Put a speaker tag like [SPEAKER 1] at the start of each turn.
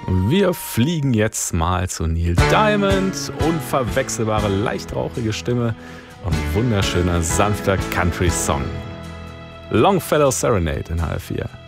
[SPEAKER 1] Wir fliegen jetzt mal zu Neil Diamond. Unverwechselbare, leicht rauchige Stimme und wunderschöner, sanfter Country-Song. Longfellow Serenade in HR4.